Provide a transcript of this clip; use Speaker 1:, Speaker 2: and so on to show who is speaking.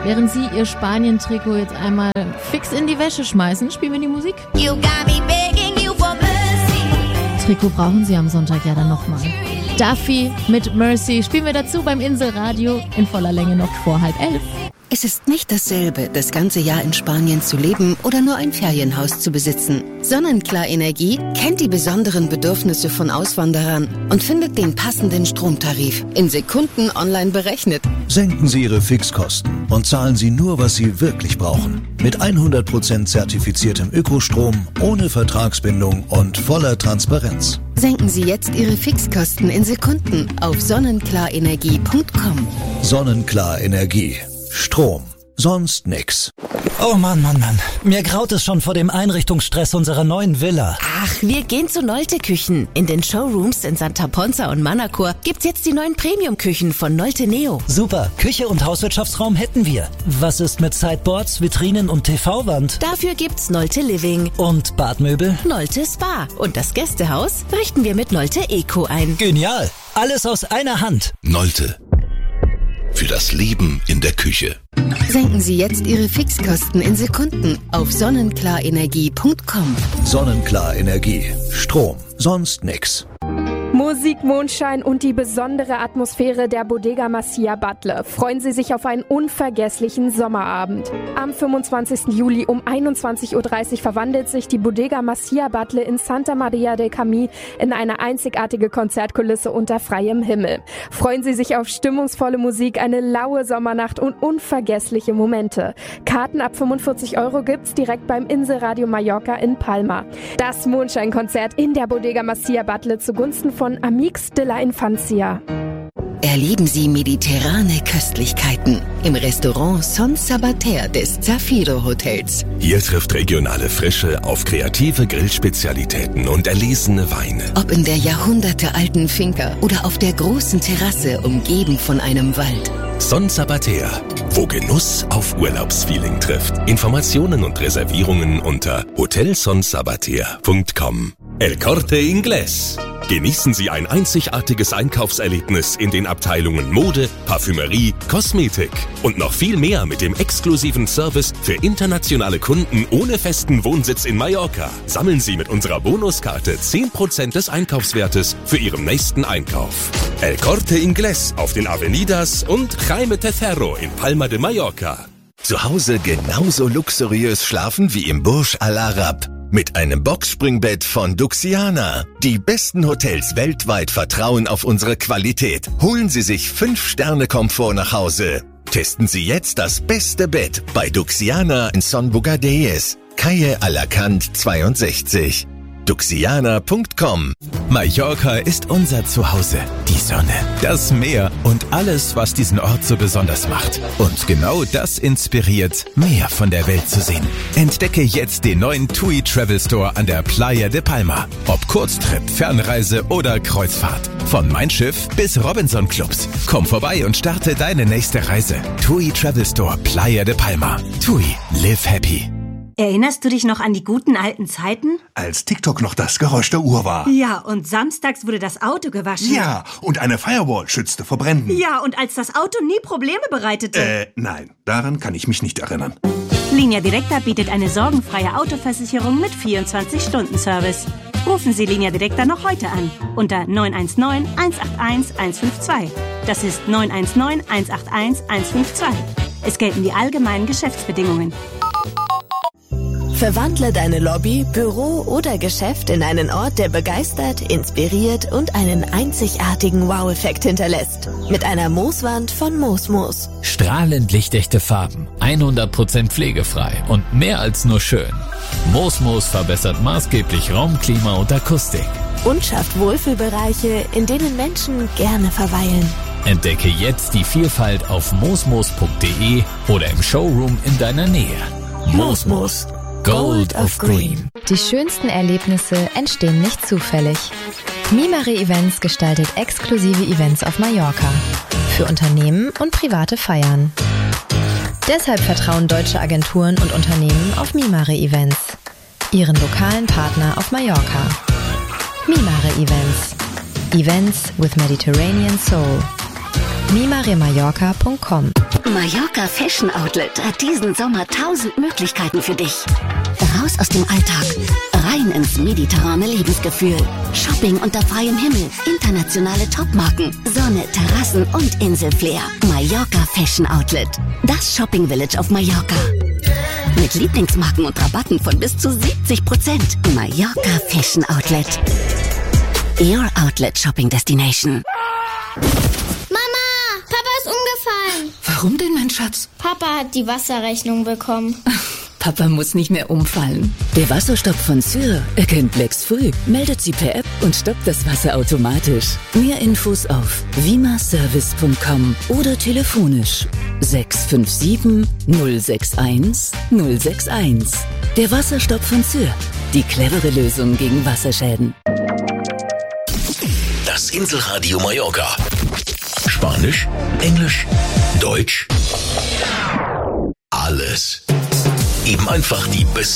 Speaker 1: Während Sie Ihr Spanien-Trikot jetzt einmal fix in die Wäsche schmeißen, spielen wir die Musik.
Speaker 2: You got me begging you for mercy.
Speaker 1: Trikot brauchen Sie am Sonntag ja dann nochmal. Duffy mit Mercy spielen wir dazu beim Inselradio in voller Länge noch vor 10:30.
Speaker 3: Es ist nicht dasselbe, das ganze Jahr in Spanien zu leben oder nur ein Ferienhaus zu besitzen. Sonnenklar Energie kennt die besonderen Bedürfnisse von Auswanderern und findet den passenden Stromtarif in Sekunden online berechnet.
Speaker 4: Senken Sie Ihre Fixkosten und zahlen Sie nur, was Sie wirklich brauchen. Mit 100% zertifiziertem Ökostrom, ohne Vertragsbindung und voller Transparenz.
Speaker 3: Senken Sie jetzt Ihre Fixkosten in Sekunden auf sonnenklarenergie.com.
Speaker 4: Sonnenklar Energie. Strom. Sonst nix.
Speaker 5: Oh Mann. Mir graut es schon vor dem Einrichtungsstress unserer neuen Villa.
Speaker 3: Ach, wir gehen zu Nolte Küchen. In den Showrooms in Santa Ponza und Manacor gibt's jetzt die neuen Premium-Küchen von Nolte Neo.
Speaker 5: Super, Küche und Hauswirtschaftsraum hätten wir. Was ist mit Sideboards, Vitrinen und TV-Wand?
Speaker 3: Dafür gibt's Nolte Living.
Speaker 5: Und Badmöbel?
Speaker 3: Nolte Spa. Und das Gästehaus richten wir mit Nolte Eco ein.
Speaker 5: Genial. Alles aus einer Hand.
Speaker 6: Nolte. Für das Leben in der Küche.
Speaker 3: Senken Sie jetzt Ihre Fixkosten in Sekunden auf sonnenklarenergie.com.
Speaker 4: Sonnenklar Energie. Strom. Sonst nix.
Speaker 7: Musik, Mondschein und die besondere Atmosphäre der Bodega Masia Batlle. Freuen Sie sich auf einen unvergesslichen Sommerabend. Am 25. Juli um 21:30 Uhr verwandelt sich die Bodega Masia Batlle in Santa Maria del Camí in eine einzigartige Konzertkulisse unter freiem Himmel. Freuen Sie sich auf stimmungsvolle Musik, eine laue Sommernacht und unvergessliche Momente. Karten ab 45 € gibt's direkt beim Inselradio Mallorca in Palma. Das Mondscheinkonzert in der Bodega Masia Batlle zugunsten von Amix de la Infancia.
Speaker 3: Erleben Sie mediterrane Köstlichkeiten im Restaurant Son Sabater des Zafiro Hotels.
Speaker 6: Hier trifft regionale Frische auf kreative Grillspezialitäten und erlesene Weine.
Speaker 3: Ob in der jahrhundertealten Finca oder auf der großen Terrasse umgeben von einem Wald.
Speaker 6: Son Sabater, wo Genuss auf Urlaubsfeeling trifft. Informationen und Reservierungen unter hotelsonsabater.com. El Corte Inglés. Genießen Sie ein einzigartiges Einkaufserlebnis in den Abteilungen Mode, Parfümerie, Kosmetik und noch viel mehr mit dem exklusiven Service für internationale Kunden ohne festen Wohnsitz in Mallorca. Sammeln Sie mit unserer Bonuskarte 10% des Einkaufswertes für Ihren nächsten Einkauf. El Corte Inglés auf den Avenidas und Jaime Tercero in Palma de Mallorca.
Speaker 8: Zu Hause genauso luxuriös schlafen wie im Burj Al Arab. Mit einem Boxspringbett von Duxiana. Die besten Hotels weltweit vertrauen auf unsere Qualität. Holen Sie sich 5-Sterne-Komfort nach Hause. Testen Sie jetzt das beste Bett bei Duxiana in Son Bogadelles, Calle Alacant 62. Duxiana.com.
Speaker 9: Mallorca ist unser Zuhause. Die Sonne, das Meer und alles, was diesen Ort so besonders macht. Und genau das inspiriert, mehr von der Welt zu sehen. Entdecke jetzt den neuen TUI Travel Store an der Playa de Palma. Ob Kurztrip, Fernreise oder Kreuzfahrt. Von Mein Schiff bis Robinson Clubs. Komm vorbei und starte deine nächste Reise. TUI Travel Store Playa de Palma. TUI, live happy.
Speaker 10: Erinnerst du dich noch an die guten alten Zeiten?
Speaker 11: Als TikTok noch das Geräusch der Uhr war.
Speaker 10: Ja, und samstags wurde das Auto gewaschen.
Speaker 11: Ja, und eine Firewall schützte vor Bränden.
Speaker 10: Ja, und als das Auto nie Probleme bereitete.
Speaker 11: Nein, daran kann ich mich nicht erinnern.
Speaker 10: Linia Directa bietet eine sorgenfreie Autoversicherung mit 24-Stunden-Service. Rufen Sie Linia Directa noch heute an unter 919 181 152. Das ist 919 181 152. Es gelten die allgemeinen Geschäftsbedingungen.
Speaker 12: Verwandle deine Lobby, Büro oder Geschäft in einen Ort, der begeistert, inspiriert und einen einzigartigen Wow-Effekt hinterlässt. Mit einer Mooswand von Moos.
Speaker 13: Strahlend lichtechte Farben, 100% pflegefrei und mehr als nur schön. Moos verbessert maßgeblich Raum, Klima und Akustik.
Speaker 12: Und schafft Wohlfühlbereiche, in denen Menschen gerne verweilen.
Speaker 13: Entdecke jetzt die Vielfalt auf moosmoos.de oder im Showroom in deiner Nähe. Moos. Gold of Green.
Speaker 14: Die schönsten Erlebnisse entstehen nicht zufällig. Mimare Events gestaltet exklusive Events auf Mallorca. Für Unternehmen und private Feiern. Deshalb vertrauen deutsche Agenturen und Unternehmen auf Mimare Events. Ihren lokalen Partner auf Mallorca. Mimare Events. Events with Mediterranean Soul. mimaremallorca.com.
Speaker 15: Mallorca Fashion Outlet hat diesen Sommer 1000 Möglichkeiten für dich. Raus aus dem Alltag, rein ins mediterrane Lebensgefühl. Shopping unter freiem Himmel, internationale Topmarken, Sonne, Terrassen und Inselflair. Mallorca Fashion Outlet, das Shopping Village auf Mallorca. Mit Lieblingsmarken und Rabatten von bis zu 70%. Mallorca Fashion Outlet. Your Outlet Shopping Destination.
Speaker 2: Mama, Papa ist umgefallen.
Speaker 16: Warum denn, mein Schatz?
Speaker 2: Papa hat die Wasserrechnung bekommen.
Speaker 16: Papa muss nicht mehr umfallen.
Speaker 17: Der Wasserstopp von Syr erkennt Lecks früh, meldet sie per App und stoppt das Wasser automatisch. Mehr Infos auf vimaservice.com oder telefonisch 657 061 061. Der Wasserstopp von Syr. Die clevere Lösung gegen Wasserschäden.
Speaker 6: Das Inselradio Mallorca. Spanisch, Englisch, Deutsch. Alles. Eben einfach die besten